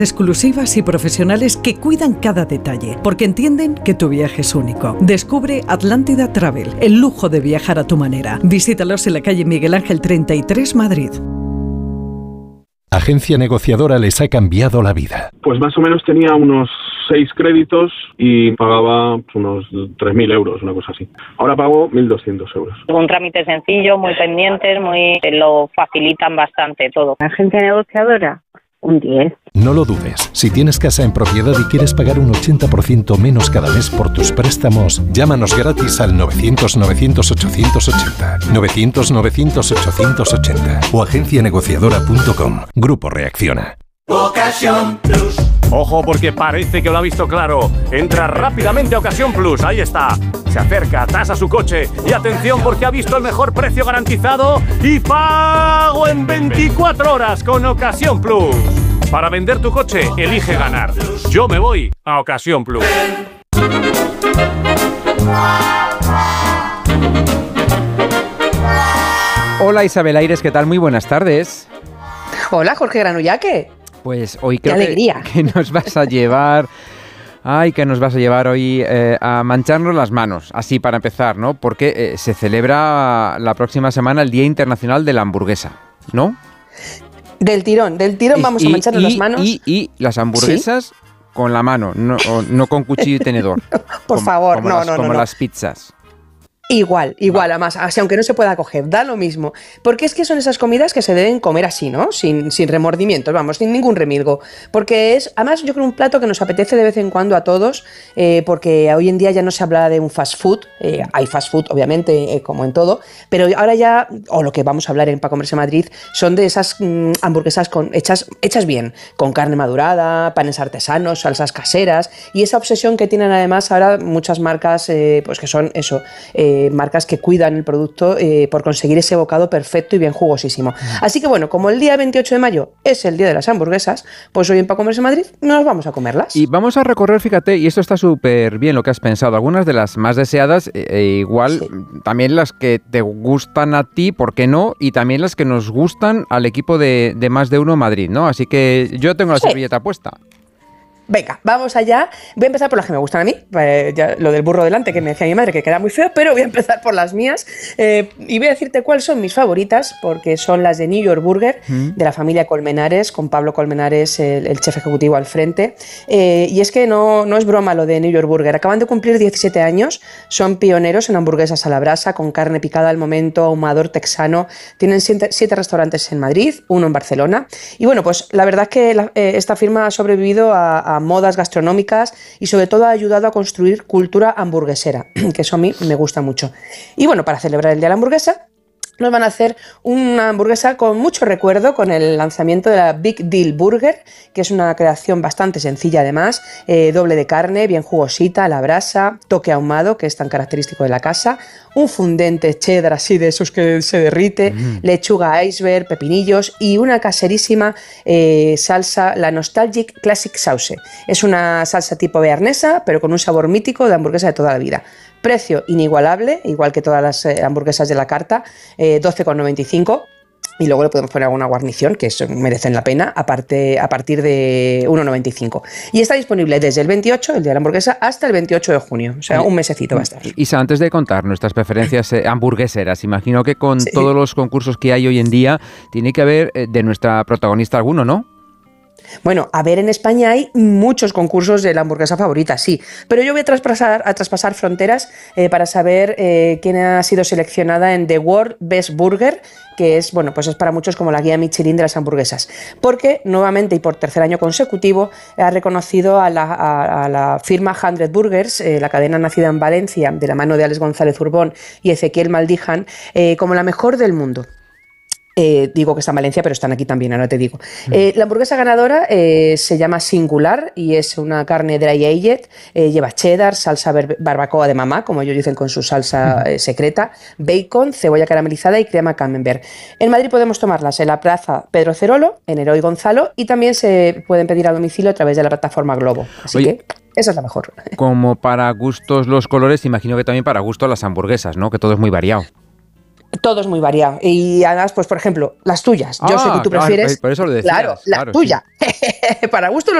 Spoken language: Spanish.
Exclusivas y profesionales que cuidan cada detalle, porque entienden que tu viaje es único. Descubre Atlántida Travel, el lujo de viajar a tu manera. Visítalos en la calle Miguel Ángel 33, Madrid. Agencia Negociadora les ha cambiado la vida. Pues más o menos tenía unos 6 créditos y pagaba unos 3.000 euros, una cosa así. Ahora pago 1.200 euros. Un trámite sencillo, muy pendientes, lo facilitan bastante todo. Agencia Negociadora, un 10. No lo dudes. Si tienes casa en propiedad y quieres pagar un 80% menos cada mes por tus préstamos, llámanos gratis al 900-900-880. 900-900-880 o agencianegociadora.com. Grupo Reacciona. Ocasión Plus. Ojo, porque parece que lo ha visto claro. Entra rápidamente a Ocasión Plus, ahí está. Se acerca, tasa su coche y atención porque ha visto el mejor precio garantizado y pago en 24 horas con Ocasión Plus. Para vender tu coche, elige ganar. Yo me voy a Ocasión Plus. Hola Isabel Aires, ¿qué tal? Muy buenas tardes. Hola Jorge Granullaque. Pues hoy creo ¡qué alegría! Que nos vas a llevar... Ay, que nos vas a llevar hoy a mancharnos las manos, así para empezar, ¿no? Porque se celebra la próxima semana el Día Internacional de la Hamburguesa, ¿no? Del tirón vamos a mancharnos las manos. Y las hamburguesas, ¿sí?, con la mano, no con cuchillo y tenedor. Por favor, no. Como las pizzas. Igual, además, así aunque no se pueda coger, da lo mismo. Porque es que son esas comidas que se deben comer así, ¿no? Sin remordimientos, vamos, sin ningún remilgo. Porque es, además, yo creo un plato que nos apetece de vez en cuando a todos, porque hoy en día ya no se habla de un fast food, hay fast food, obviamente, como en todo, pero ahora ya, o lo que vamos a hablar en Pa' Comerse Madrid, son de esas hamburguesas hechas bien, con carne madurada, panes artesanos, salsas caseras, y esa obsesión que tienen además ahora muchas marcas, pues que son eso, marcas que cuidan el producto por conseguir ese bocado perfecto y bien jugosísimo. Así que bueno, como el día 28 de mayo es el día de las hamburguesas, pues hoy en Pa' Comerse Madrid nos vamos a comerlas. Y vamos a recorrer, fíjate, y esto está súper bien lo que has pensado, algunas de las más deseadas, igual sí, también las que te gustan a ti, ¿por qué no? Y también las que nos gustan al equipo de Más de Uno Madrid, ¿no? Así que yo tengo la servilleta puesta. Venga, vamos allá. Voy a empezar por las que me gustan a mí. Ya, lo del burro delante, que me decía mi madre que queda muy feo, pero voy a empezar por las mías. Y voy a decirte cuáles son mis favoritas, porque son las de New York Burger, de la familia Colmenares, con Pablo Colmenares, el chef ejecutivo al frente. Y es que no es broma lo de New York Burger. Acaban de cumplir 17 años, son pioneros en hamburguesas a la brasa, con carne picada al momento, ahumador texano. Tienen 7 restaurantes en Madrid, 1 en Barcelona. Y bueno, pues la verdad es que esta firma ha sobrevivido a modas gastronómicas y sobre todo ha ayudado a construir cultura hamburguesera, que eso a mí me gusta mucho. Y bueno, para celebrar el Día de la Hamburguesa, nos van a hacer una hamburguesa con mucho recuerdo, con el lanzamiento de la Big Deal Burger, que es una creación bastante sencilla además, doble de carne, bien jugosita, a la brasa, toque ahumado, que es tan característico de la casa, un fundente cheddar así de esos que se derrite, lechuga iceberg, pepinillos y una caserísima salsa, la Nostalgic Classic Sauce. Es una salsa tipo bearnesa, pero con un sabor mítico de hamburguesa de toda la vida. Precio inigualable, igual que todas las hamburguesas de la carta, 12,95. Y luego le podemos poner alguna guarnición, que eso merecen la pena, a partir de 1,95. Y está disponible desde el 28, el día de la hamburguesa, hasta el 28 de junio. O sea, un mesecito va a estar. Isa, antes de contar nuestras preferencias hamburgueseras, imagino que con todos los concursos que hay hoy en día, tiene que haber de nuestra protagonista alguno, ¿no? Bueno, a ver, en España hay muchos concursos de la hamburguesa favorita, sí, pero yo voy a traspasar fronteras para saber quién ha sido seleccionada en The World Best Burger, que es, bueno, pues es para muchos como la guía Michelin de las hamburguesas, porque nuevamente y por tercer año consecutivo ha reconocido a la firma 100 Burgers, la cadena nacida en Valencia de la mano de Alex González Urbón y Ezequiel Maldijan, como la mejor del mundo. Digo que está en Valencia, pero están aquí también, ahora te digo. La hamburguesa ganadora se llama Singular y es una carne dry aged, lleva cheddar, salsa barbacoa de mamá, como ellos dicen con su salsa secreta, bacon, cebolla caramelizada y crema camembert. En Madrid podemos tomarlas en la plaza Pedro Cerolo, en Heroi Gonzalo, y también se pueden pedir a domicilio a través de la plataforma Globo. Así que esa es la mejor. Como para gustos los colores, imagino que también para gustos las hamburguesas, ¿no? Que todo es muy variado. Todo es muy variado. Y además, pues por ejemplo, las tuyas. Yo sé que tú prefieres... Por eso lo decías. Claro, la tuya. Para gusto